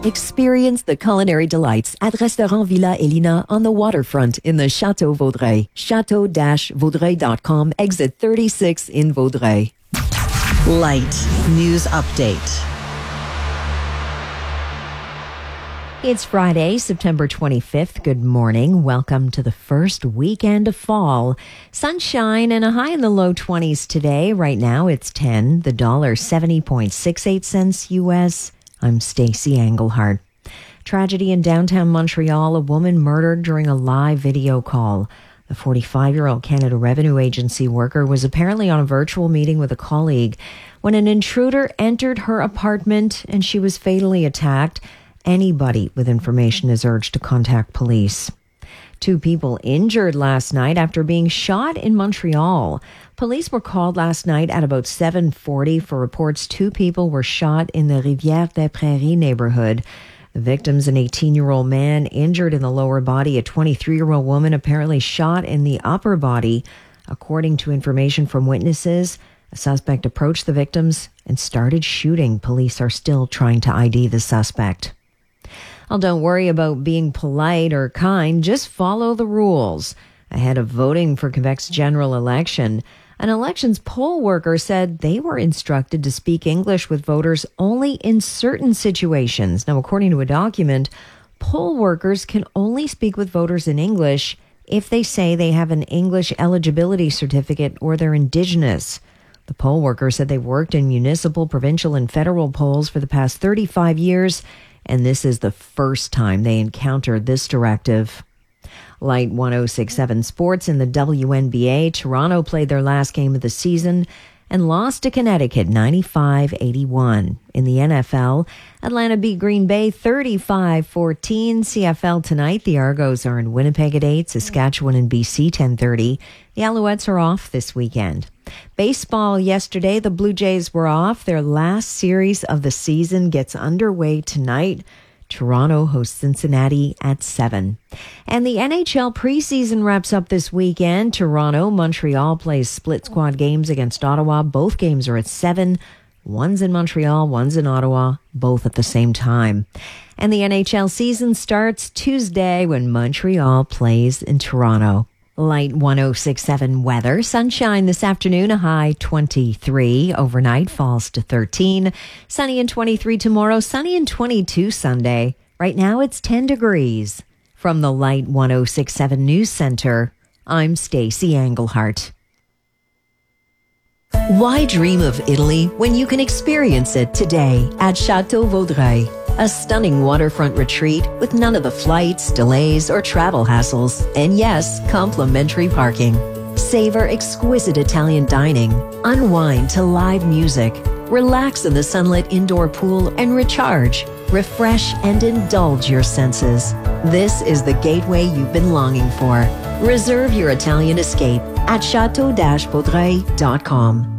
Experience the culinary delights at Restaurant Villa Elina on the waterfront in the Château Vaudreuil. Chateau-Vaudreuil.com, exit 36 in Vaudreuil. Light News Update. It's Friday, September 25th. Good morning. Welcome to the first weekend of fall. Sunshine and a high in the low 20s today. Right now it's 10. The dollar 70.68 cents US. I'm Stacey Engelhardt. Tragedy in downtown Montreal. A woman murdered during a live video call. The 45-year-old Canada Revenue Agency worker was apparently on a virtual meeting with a colleague when an intruder entered her apartment and she was fatally attacked. Anybody with information is urged to contact police. 2 people injured last night after being shot in Montreal. Police were called last night at about 7:40 for reports 2 people were shot in the Rivière-des-Prairies neighborhood. The victims, an 18-year-old man injured in the lower body, a 23-year-old woman apparently shot in the upper body. According to information from witnesses, a suspect approached the victims and started shooting. Police are still trying to ID the suspect. Well, don't worry about being polite or kind. Just follow the rules. Ahead of voting for Quebec's general election, an elections poll worker said they were instructed to speak English with voters only in certain situations. Now, according to a document, poll workers can only speak with voters in English if they say they have an English eligibility certificate or they're Indigenous. The poll worker said they've worked in municipal, provincial, and federal polls for the past 35 years, and this is the first time they encountered this directive. Light 106.7 Sports in the WNBA. Toronto played their last game of the season and lost to Connecticut 95-81. In the NFL, Atlanta beat Green Bay 35-14. CFL tonight, the Argos are in Winnipeg at 8, Saskatchewan and BC 10:30. The Alouettes are off this weekend. Baseball yesterday, the Blue Jays were off. Their last series of the season gets underway tonight. Toronto hosts Cincinnati at 7. And the NHL preseason wraps up this weekend. Toronto, Montreal plays split squad games against Ottawa. Both games are at 7. One's in Montreal, one's in Ottawa, both at the same time. And the NHL season starts Tuesday when Montreal plays in Toronto. Light 106.7 weather. Sunshine this afternoon, a high 23. Overnight falls to 13. Sunny and 23 tomorrow. Sunny and 22 Sunday. Right now it's 10 degrees. From the Light 106.7 News Center, I'm Stacey Engelhardt. Why dream of Italy when you can experience it today at Château Vaudreuil? A stunning waterfront retreat with none of the flights, delays, or travel hassles. And yes, complimentary parking. Savor exquisite Italian dining. Unwind to live music. Relax in the sunlit indoor pool and recharge. Refresh and indulge your senses. This is the gateway you've been longing for. Reserve your Italian escape at chateau-vaudreuil.com.